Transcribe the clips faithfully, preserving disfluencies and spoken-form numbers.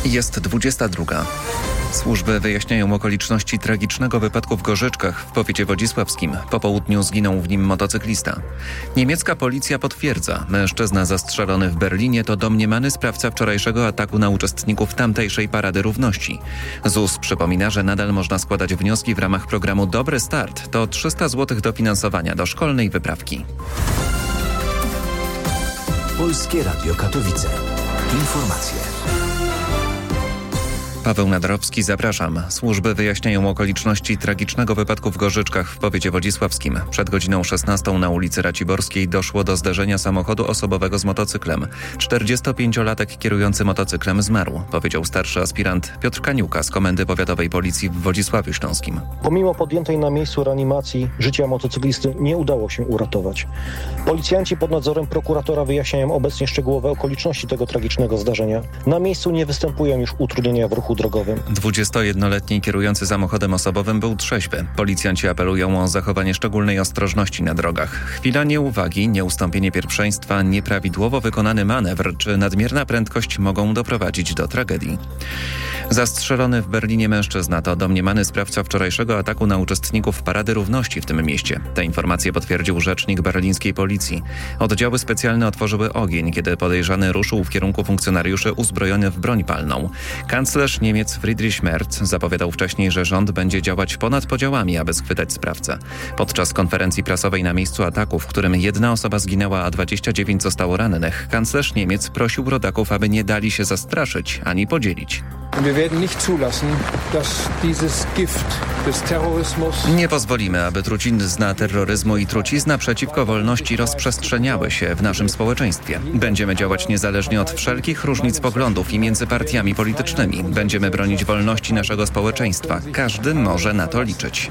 Jest dwudziesta druga. Służby wyjaśniają okoliczności tragicznego wypadku w Gorzyczkach w powiecie wodzisławskim. Po południu zginął w nim motocyklista. Niemiecka policja potwierdza, mężczyzna zastrzelony w Berlinie to domniemany sprawca wczorajszego ataku na uczestników tamtejszej Parady Równości. Z U S przypomina, że nadal można składać wnioski w ramach programu Dobry Start. To trzysta złotych dofinansowania do szkolnej wyprawki. Polskie Radio Katowice. Informacje. Paweł Nadarowski, zapraszam. Służby wyjaśniają okoliczności tragicznego wypadku w Gorzyczkach w powiecie wodzisławskim. Przed godziną szesnastą na ulicy Raciborskiej doszło do zderzenia samochodu osobowego z motocyklem. czterdziestopięciolatek kierujący motocyklem zmarł, powiedział starszy aspirant Piotr Kaniuka z Komendy Powiatowej Policji w Wodzisławiu Śląskim. Pomimo podjętej na miejscu reanimacji życia motocyklisty nie udało się uratować. Policjanci pod nadzorem prokuratora wyjaśniają obecnie szczegółowe okoliczności tego tragicznego zdarzenia. Na miejscu nie występują już utrudnienia w ruchu drogowym. dwudziestojednoletni kierujący samochodem osobowym był trzeźwy. Policjanci apelują o zachowanie szczególnej ostrożności na drogach. Chwila nieuwagi, nieustąpienie pierwszeństwa, nieprawidłowo wykonany manewr czy nadmierna prędkość mogą doprowadzić do tragedii. Zastrzelony w Berlinie mężczyzna to domniemany sprawca wczorajszego ataku na uczestników Parady Równości w tym mieście. Te informacje potwierdził rzecznik berlińskiej policji. Oddziały specjalne otworzyły ogień, kiedy podejrzany ruszył w kierunku funkcjonariuszy uzbrojony w broń palną. Kanclerz Niemiec Friedrich Merz zapowiadał wcześniej, że rząd będzie działać ponad podziałami, aby schwytać sprawcę. Podczas konferencji prasowej na miejscu ataku, w którym jedna osoba zginęła, a dwadzieścia dziewięć zostało rannych, kanclerz Niemiec prosił rodaków, aby nie dali się zastraszyć ani podzielić. Nie pozwolimy, aby trucizna terroryzmu i trucizna przeciwko wolności rozprzestrzeniały się w naszym społeczeństwie. Będziemy działać niezależnie od wszelkich różnic poglądów i między partiami politycznymi. Będziemy bronić wolności naszego społeczeństwa. Każdy może na to liczyć.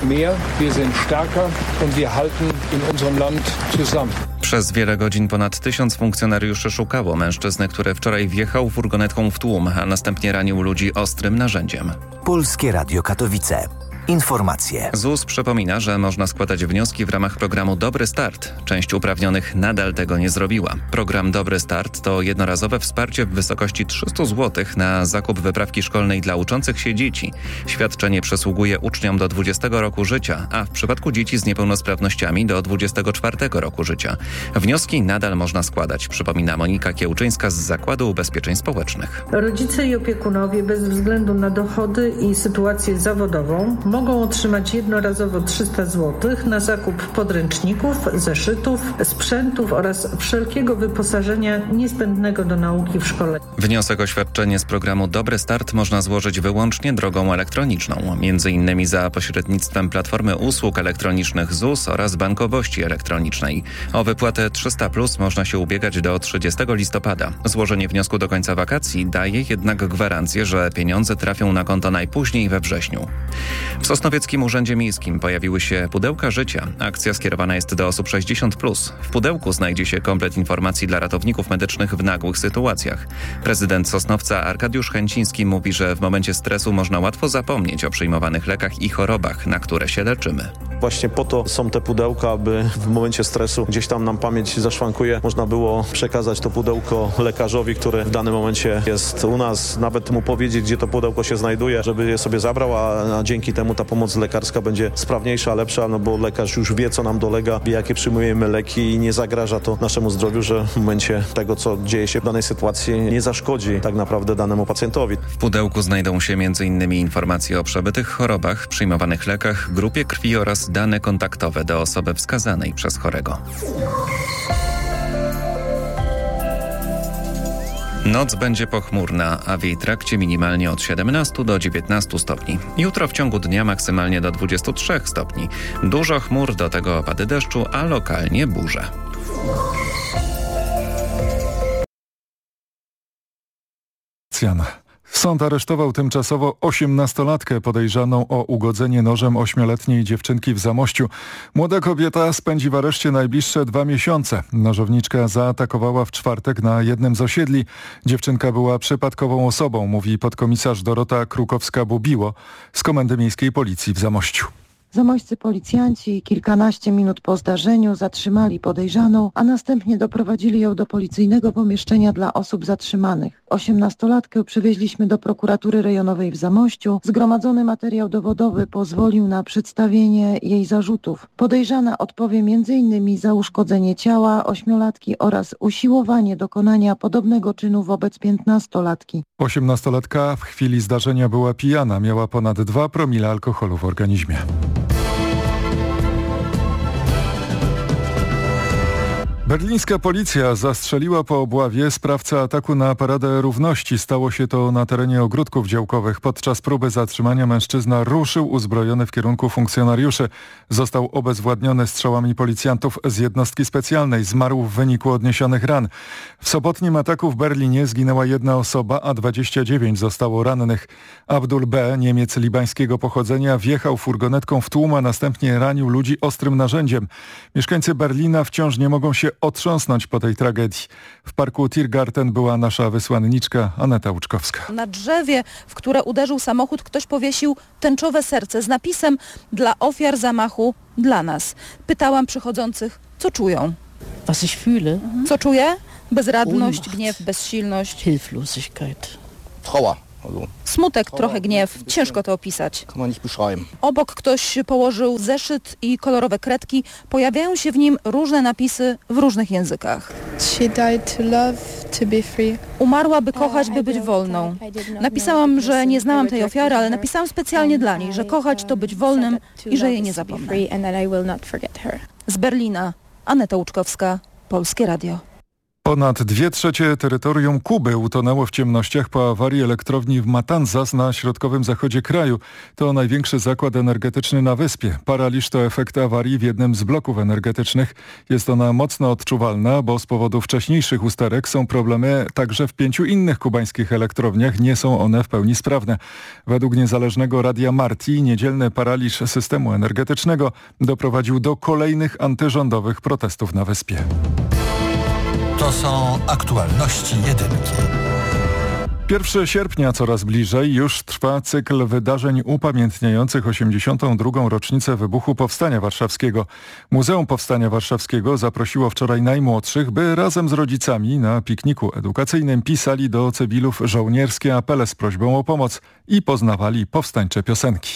Przez wiele godzin ponad tysiąc funkcjonariuszy szukało mężczyzny, który wczoraj wjechał furgonetką w tłum, a następnie ranił ludzi ostrym narzędziem. Polskie Radio Katowice. Informacje. Z U S przypomina, że można składać wnioski w ramach programu Dobry Start. Część uprawnionych nadal tego nie zrobiła. Program Dobry Start to jednorazowe wsparcie w wysokości trzysta złotych na zakup wyprawki szkolnej dla uczących się dzieci. Świadczenie przysługuje uczniom do dwudziestego roku życia, a w przypadku dzieci z niepełnosprawnościami do dwudziestego czwartego roku życia. Wnioski nadal można składać, przypomina Monika Kiełczyńska z Zakładu Ubezpieczeń Społecznych. Rodzice i opiekunowie bez względu na dochody i sytuację zawodową mogą otrzymać jednorazowo trzysta złotych na zakup podręczników, zeszytów, sprzętów oraz wszelkiego wyposażenia niezbędnego do nauki w szkole. Wniosek o świadczenie z programu Dobry Start można złożyć wyłącznie drogą elektroniczną, między innymi za pośrednictwem Platformy Usług Elektronicznych Z U S oraz bankowości elektronicznej. O wypłatę trzysta plus można się ubiegać do trzydziestego listopada. Złożenie wniosku do końca wakacji daje jednak gwarancję, że pieniądze trafią na konto najpóźniej we wrześniu. W Sosnowieckim Urzędzie Miejskim pojawiły się pudełka życia. Akcja skierowana jest do osób sześćdziesiąt plus. W pudełku znajdzie się komplet informacji dla ratowników medycznych w nagłych sytuacjach. Prezydent Sosnowca Arkadiusz Chęciński mówi, że w momencie stresu można łatwo zapomnieć o przyjmowanych lekach i chorobach, na które się leczymy. Właśnie po to są te pudełka, aby w momencie stresu gdzieś tam nam pamięć zaszwankuje. Można było przekazać to pudełko lekarzowi, który w danym momencie jest u nas, nawet mu powiedzieć, gdzie to pudełko się znajduje, żeby je sobie zabrał, a, a dzięki temu ta pomoc lekarska będzie sprawniejsza, lepsza, no bo lekarz już wie, co nam dolega, wie, jakie przyjmujemy leki i nie zagraża to naszemu zdrowiu, że w momencie tego, co dzieje się w danej sytuacji, nie zaszkodzi tak naprawdę danemu pacjentowi. W pudełku znajdą się między innymi informacje o przebytych chorobach, przyjmowanych lekach, grupie krwi oraz dane kontaktowe do osoby wskazanej przez chorego. Noc będzie pochmurna, a w jej trakcie minimalnie od siedemnastu do dziewiętnastu stopni. Jutro w ciągu dnia maksymalnie do dwudziestu trzech stopni. Dużo chmur, do tego opady deszczu, a lokalnie burze. Sąd aresztował tymczasowo osiemnastolatkę podejrzaną o ugodzenie nożem ośmioletniej dziewczynki w Zamościu. Młoda kobieta spędzi w areszcie najbliższe dwa miesiące. Nożowniczka zaatakowała w czwartek na jednym z osiedli. Dziewczynka była przypadkową osobą, mówi podkomisarz Dorota Krukowska-Bubiło z Komendy Miejskiej Policji w Zamościu. Zamoścy policjanci kilkanaście minut po zdarzeniu zatrzymali podejrzaną, a następnie doprowadzili ją do policyjnego pomieszczenia dla osób zatrzymanych. Osiemnastolatkę przywieźliśmy do prokuratury rejonowej w Zamościu. Zgromadzony materiał dowodowy pozwolił na przedstawienie jej zarzutów. Podejrzana odpowie między innymi za uszkodzenie ciała ośmiolatki oraz usiłowanie dokonania podobnego czynu wobec piętnastolatki. Osiemnastolatka w chwili zdarzenia była pijana, miała ponad dwa promile alkoholu w organizmie. Berlińska policja zastrzeliła po obławie sprawcę ataku na Paradę Równości. Stało się to na terenie ogródków działkowych. Podczas próby zatrzymania mężczyzna ruszył uzbrojony w kierunku funkcjonariuszy. Został obezwładniony strzałami policjantów z jednostki specjalnej. Zmarł w wyniku odniesionych ran. W sobotnim ataku w Berlinie zginęła jedna osoba, a dwadzieścia dziewięć zostało rannych. Abdul B., Niemiec libańskiego pochodzenia, wjechał furgonetką w tłum, a następnie ranił ludzi ostrym narzędziem. Mieszkańcy Berlina wciąż nie mogą się otrząsnąć po tej tragedii. W parku Tiergarten była nasza wysłanniczka Aneta Łuczkowska. Na drzewie, w które uderzył samochód, ktoś powiesił tęczowe serce z napisem: dla ofiar zamachu, dla nas. Pytałam przychodzących, co czują. Was ich fühle? Co czuję? Bezradność, Ohnmacht. gniew, bezsilność. Hilflosigkeit. Trauer. Smutek, trochę gniew. Ciężko to opisać. Kann man nicht beschreiben. Obok ktoś położył zeszyt i kolorowe kredki. Pojawiają się w nim różne napisy w różnych językach. She died to love, to be free. Umarła, by kochać, by być wolną. Napisałam, że nie znałam tej ofiary, ale napisałam specjalnie dla niej, że kochać to być wolnym i że jej nie zapomnę. Z Berlina Aneta Łuczkowska, Polskie Radio. Ponad dwie trzecie terytorium Kuby utonęło w ciemnościach po awarii elektrowni w Matanzas na środkowym zachodzie kraju. To największy zakład energetyczny na wyspie. Paraliż to efekt awarii w jednym z bloków energetycznych. Jest ona mocno odczuwalna, bo z powodu wcześniejszych usterek są problemy także w pięciu innych kubańskich elektrowniach. Nie są one w pełni sprawne. Według niezależnego Radia Marti niedzielny paraliż systemu energetycznego doprowadził do kolejnych antyrządowych protestów na wyspie. To są aktualności jedynki. pierwszego sierpnia coraz bliżej, już trwa cykl wydarzeń upamiętniających osiemdziesiątą drugą rocznicę wybuchu Powstania Warszawskiego. Muzeum Powstania Warszawskiego zaprosiło wczoraj najmłodszych, by razem z rodzicami na pikniku edukacyjnym pisali do cywilów żołnierskie apele z prośbą o pomoc i poznawali powstańcze piosenki.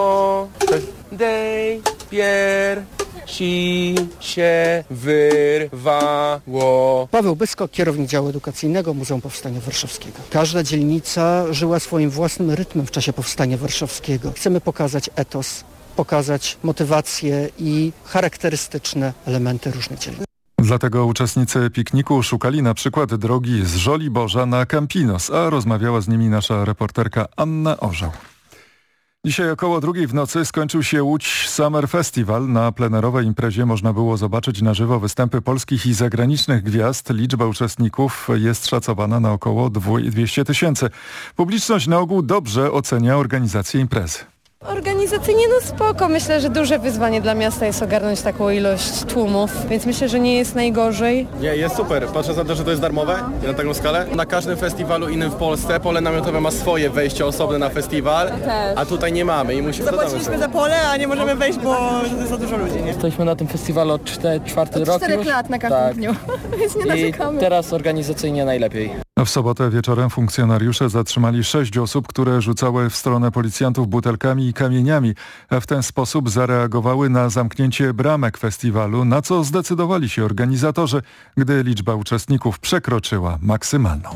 Ci się wyrwało. Paweł Byskok, kierownik działu edukacyjnego Muzeum Powstania Warszawskiego. Każda dzielnica żyła swoim własnym rytmem w czasie Powstania Warszawskiego. Chcemy pokazać etos, pokazać motywacje i charakterystyczne elementy różnych dzielnic. Dlatego uczestnicy pikniku szukali na przykład drogi z Żoliborza na Campinos, a rozmawiała z nimi nasza reporterka Anna Orzeł. Dzisiaj około drugiej w nocy skończył się Łódź Summer Festival. Na plenerowej imprezie można było zobaczyć na żywo występy polskich i zagranicznych gwiazd. Liczba uczestników jest szacowana na około dwieście tysięcy. Publiczność na ogół dobrze ocenia organizację imprezy. Organizacyjnie no spoko. Myślę, że duże wyzwanie dla miasta jest ogarnąć taką ilość tłumów, więc myślę, że nie jest najgorzej. Nie, jest super. Patrzę na to, że to jest darmowe i na taką skalę. Na każdym festiwalu innym w Polsce pole namiotowe ma swoje wejście osobne na festiwal, a tutaj nie mamy i musimy... Zapłaciliśmy za pole, a nie możemy wejść, bo jest za dużo ludzi, nie? Jesteśmy na tym festiwalu od czwarty rok czterech lat na każdym tak. dniu, więc nie narzekamy. I teraz organizacyjnie najlepiej. W sobotę wieczorem funkcjonariusze zatrzymali sześć osób, które rzucały w stronę policjantów butelkami i kamieniami. W ten sposób zareagowały na zamknięcie bramek festiwalu, na co zdecydowali się organizatorzy, gdy liczba uczestników przekroczyła maksymalną.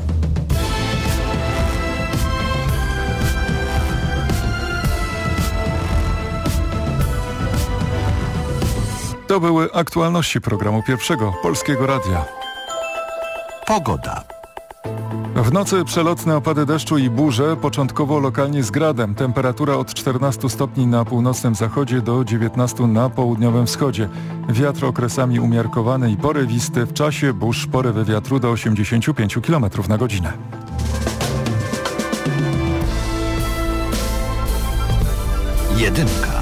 To były aktualności programu Pierwszego Polskiego Radia. Pogoda. W nocy przelotne opady deszczu i burze, początkowo lokalnie z gradem. Temperatura od czternastu stopni na północnym zachodzie do dziewiętnastu na południowym wschodzie. Wiatr okresami umiarkowany i porywisty, w czasie burz porywy wiatru do osiemdziesięciu pięciu kilometrów na godzinę. Jedynka.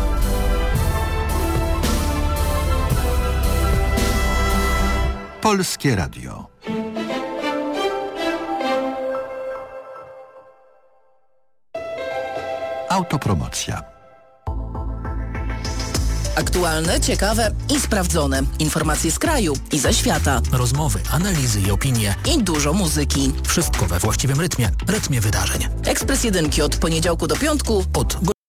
Polskie Radio. Autopromocja. Aktualne, ciekawe i sprawdzone. Informacje z kraju i ze świata. Rozmowy, analizy i opinie. I dużo muzyki. Wszystko we właściwym rytmie. Rytmie wydarzeń. Ekspres Jedynki od poniedziałku do piątku od